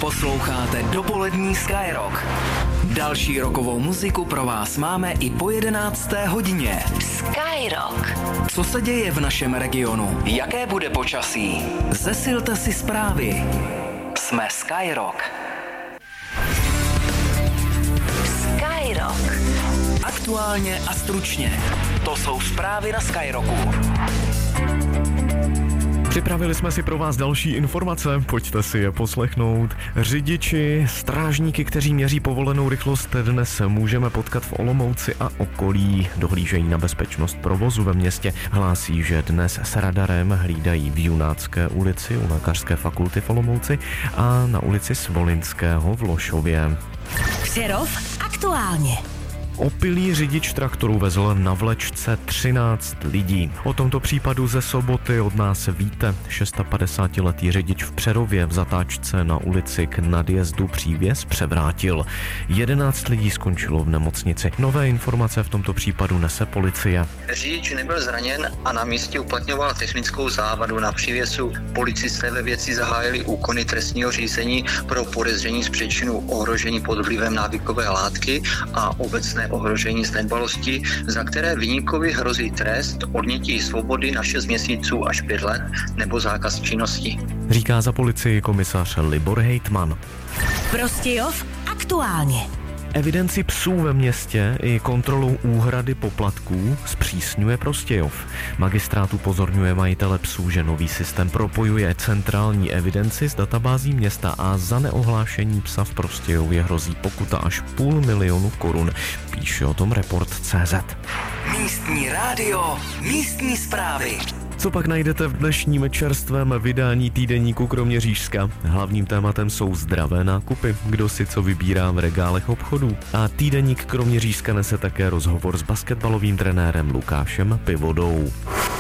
Posloucháte dopolední Skyrock. Další rockovou muziku pro vás máme i po 11. hodině. Skyrock. Co se děje v našem regionu? Jaké bude počasí? Zesilte si zprávy. Jsme Skyrock. Skyrock. Aktuálně a stručně. To jsou zprávy na Skyrocku. Připravili jsme si pro vás další informace, pojďte si je poslechnout. Řidiči, strážníky, kteří měří povolenou rychlost, dnes můžeme potkat v Olomouci a okolí. Dohlížejí na bezpečnost provozu ve městě. Hlásí, že dnes s radarem hlídají v Junácké ulici u Lékařské fakulty v Olomouci a na ulici Svolinského v Lošově. Přerov aktuálně. Opilý řidič traktoru vezl na vlečce 13 lidí. O tomto případu ze soboty od nás víte. 56letý řidič v Přerově v zatáčce na ulici k nadjezdu Přívěz převrátil. 11 lidí skončilo v nemocnici. Nové informace v tomto případu nese policie. Řidič nebyl zraněn a na místě uplatňoval technickou závadu na přívěsu. Policisté ve věci zahájili úkony trestního řízení pro podezření z přečinu ohrožení pod vlivem návykové látky a obecné ohrožení z nedbalosti, za které viníkovi hrozí trest odnětí svobody na 6 měsíců až 5 let nebo zákaz činnosti. Říká za policii komisař Libor Hejtman. Prostějov aktuálně. Evidenci psů ve městě i kontrolou úhrady poplatků zpřísňuje Prostějov. Magistrát upozorňuje majitele psů, že nový systém propojuje centrální evidenci s databází města a za neohlášení psa v Prostějově hrozí pokuta až 500 000 korun. Píše o tom Report.cz. Místní rádio, místní zprávy. Co pak najdete v dnešním čerstvém vydání týdeníku Kroměřížska? Hlavním tématem jsou zdravé nákupy, kdo si co vybírá v regálech obchodů. A týdeník Kroměřížska nese také rozhovor s basketbalovým trenérem Lukášem Pivodou.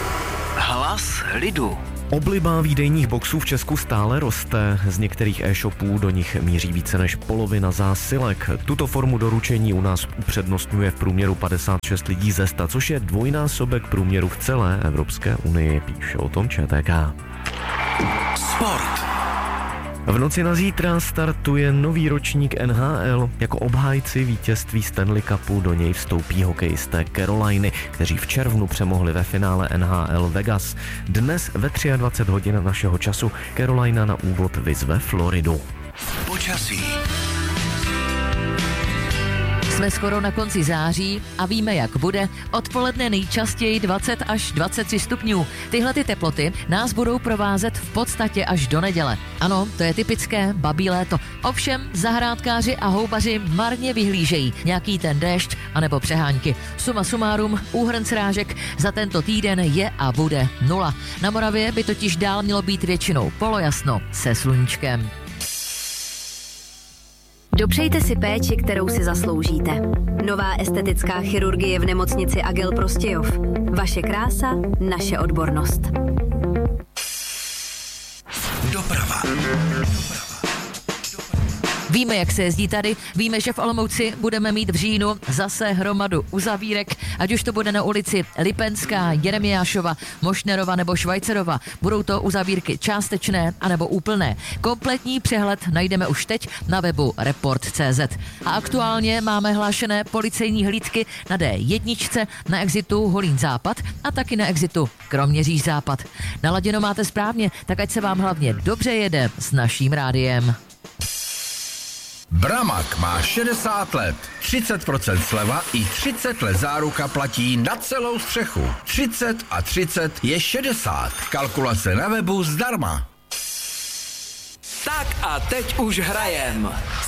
Hlas lidu. Obliba výdejních boxů v Česku stále roste. Z některých e-shopů do nich míří více než polovina zásilek. Tuto formu doručení u nás upřednostňuje v průměru 56 lidí ze 100, což je dvojnásobek průměru v celé Evropské unii, píše o tom ČTK. Sport. V noci na zítra startuje nový ročník NHL. Jako obhájci vítězství Stanley Cupu do něj vstoupí hokejisté Caroliny, kteří v červnu přemohli ve finále NHL Vegas. Dnes ve 23 hodin našeho času Carolina na úvod vyzve Floridu. Počasí. Jsme skoro na konci září a víme, jak bude. Odpoledne nejčastěji 20 až 23 stupňů. Tyhle ty teploty nás budou provázet v podstatě až do neděle. Ano, to je typické babí léto. Ovšem zahrádkáři a houbaři marně vyhlížejí nějaký ten déšť anebo přehánky. Suma sumárum, úhrn srážek za tento týden je a bude 0. Na Moravě by totiž dál mělo být většinou polojasno se sluníčkem. Dopřejte si péči, kterou si zasloužíte. Nová estetická chirurgie v nemocnici Agel Prostějov. Vaše krása, naše odbornost. Doprava. Víme, jak se jezdí tady, víme, že v Olomouci budeme mít v říjnu zase hromadu uzavírek, ať už to bude na ulici Lipenská, Jeremiášova, Mošnerova nebo Švajcerova. Budou to uzavírky částečné anebo úplné. Kompletní přehled najdeme už teď na webu Report.cz. A aktuálně máme hlášené policejní hlídky na D1, na exitu Holín Západ a taky na exitu Kroměříž Západ. Naladěno máte správně, tak ať se vám hlavně dobře jede s naším rádiem. Bramak má 60 let, 30% sleva i 30 let záruka platí na celou střechu. 30 a 30 je 60. Kalkulace na webu zdarma. Tak a teď už hrajem.